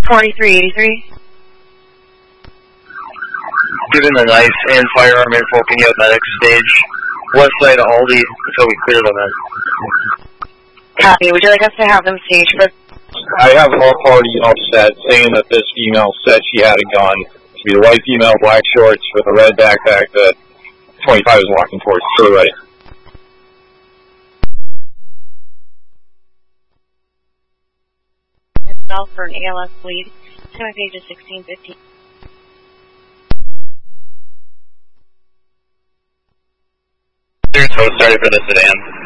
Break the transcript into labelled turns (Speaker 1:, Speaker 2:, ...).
Speaker 1: 4383.
Speaker 2: Given the knife and firearm info, can you have medics stage west side of Aldi until we clear them in?
Speaker 1: Copy. Would you like us to have them stage for...
Speaker 3: I have all parties all set, saying that this female said she had a gun. To be the white female, black shorts, with a red backpack that 25 is walking towards. So right.
Speaker 1: Itself for an ALS lead. Time of page is 1615.
Speaker 2: So sorry for the sedan.